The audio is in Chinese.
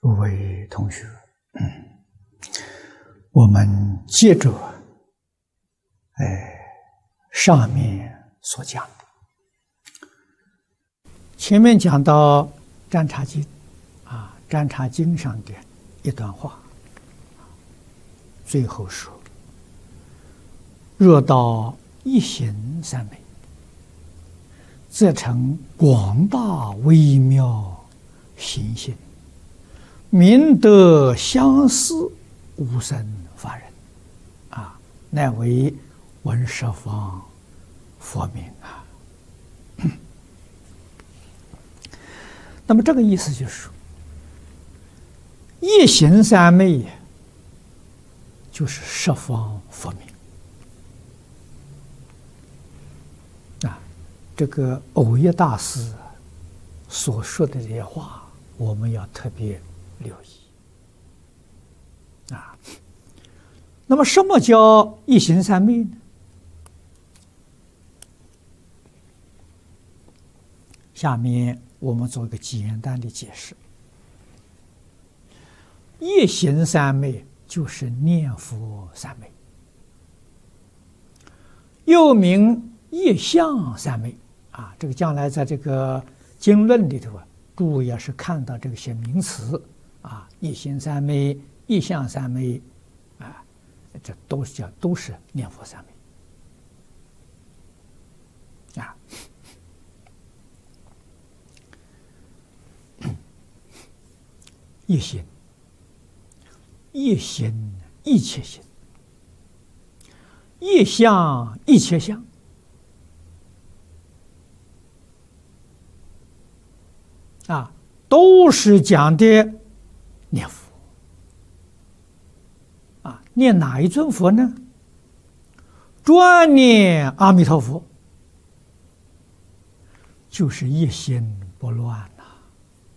各位同学，我们接着上面所讲的，前面讲到占察经占察经上的一段话，最后说：若到一行三昧，则成广大微妙行性，明德相似，无生法忍乃为闻十方佛名那么这个意思就是说，一行三昧就是十方佛名这个藕益大师所说的这些话，我们要特别留意那么什么叫一行三昧呢？下面我们做一个简单的解释。一行三昧就是念佛三昧，又名一相三昧这个将来在这个经论里头注意是看到这些名词一行三昧、一相三昧这都是念佛三昧一行一行一切行，一相一切相都是讲的念佛念哪一尊佛呢？专念阿弥陀佛，就是一心不乱